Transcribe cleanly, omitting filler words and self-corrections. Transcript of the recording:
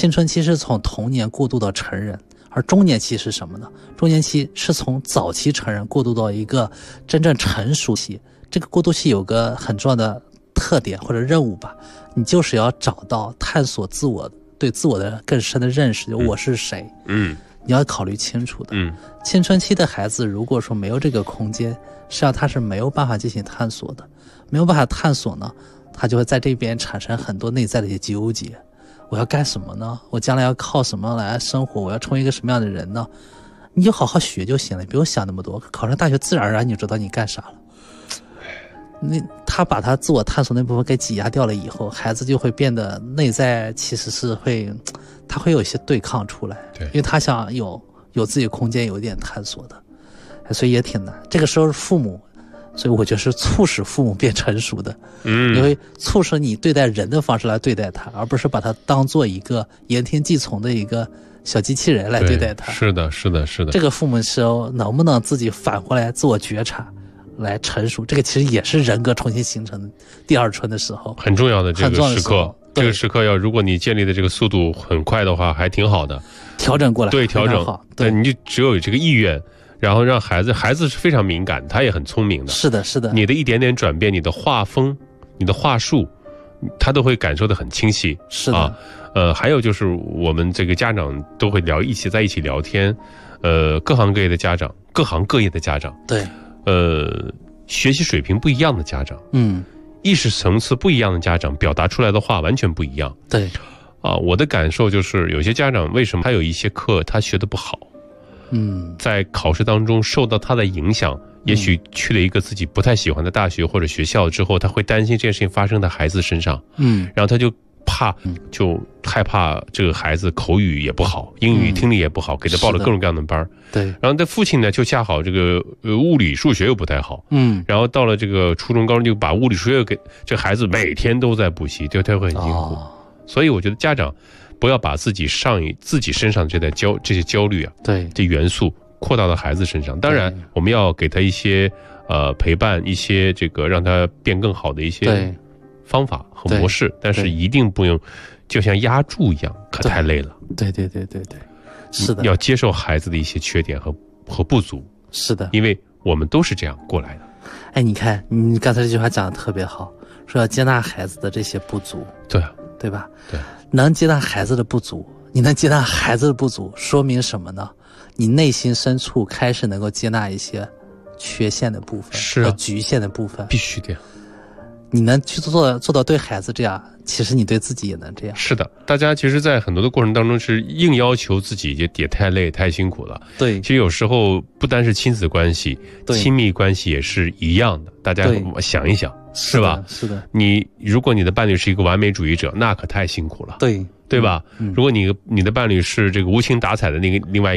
青春期是从童年过渡到成人，而中年期是什么呢？中年期是从早期成人过渡到一个真正成熟期。这个过渡期有个很重要的特点或者任务吧，你就是要找到探索自我，对自我的更深的认识，就我是谁。你要考虑清楚的。青春期的孩子如果说没有这个空间，实际上他是没有办法进行探索的。没有办法探索呢，他就会在这边产生很多内在的一些纠结。我要干什么呢？我将来要靠什么来生活？我要成为一个什么样的人呢？你就好好学就行了，你不用想那么多。考上大学自然而然你就知道你干啥了。他把他自我探索那部分给挤压掉了以后，孩子就会变得内在其实是他会有一些对抗出来。 对， 因为他想有自己空间，有一点探索的，所以也挺难。这个时候父母，所以我觉得是促使父母变成熟的。因为促使你对待人的方式来对待他，而不是把他当做一个言听计从的一个小机器人来对待他。 是的。 这个父母是能不能自己反过来自我觉察来成熟，这个其实也是人格重新形成的第二春的时候很重要的这个时刻。这个时刻如果你建立的这个速度很快的话，还挺好的。 调整过来， 对，调整。 对， 你就只有这个意愿，然后让孩子是非常敏感，他也很聪明的。 是的。 你的一点点转变，你的画风，你的话术，他都会感受得很清晰。 是的。 还有就是我们这个家长都会在一起聊天，各行各业的家长，对，学习水平不一样的家长，意识层次不一样的家长，表达出来的话完全不一样。 对， 我的感受就是有些家长为什么他有一些课他学得不好，在考试当中受到他的影响，也许去了一个自己不太喜欢的大学或者学校之后，他会担心这件事情发生在孩子身上，然后他就害怕这个孩子口语也不好，英语听力也不好，给他报了各种各样的班。 对， 然后他父亲呢就恰好这个物理数学又不太好，然后到了这个初中高中就把物理数学给这孩子每天都在补习，就他会很辛苦。所以我觉得家长不要把自己身上这些焦虑对， 这元素扩大到孩子身上。当然我们要给他一些陪伴，一些这个让他变更好的一些方法和模式，但是一定不用就像压住一样，可太累了。 对，是的， 要接受孩子的一些缺点和不足。 是的， 因为我们都是这样过来的。 哎，你看你刚才这句话讲得特别好，说要接纳孩子的这些不足。对吧？对，能接纳孩子的不足，你能接纳孩子的不足，说明什么呢？你内心深处开始能够接纳一些缺陷的部分，和局限的部分， 必须的。 你能去做到对孩子这样，其实你对自己也能这样。 是的，大家其实在很多的过程当中是硬要求自己，也太累太辛苦了。 对， 其实有时候不单是亲子关系，亲密关系也是一样的，大家想一想，是吧？ 是的。 如果你的伴侣是一个完美主义者，那可太辛苦了。 对吧？如果你的伴侣是这个无情打采的另外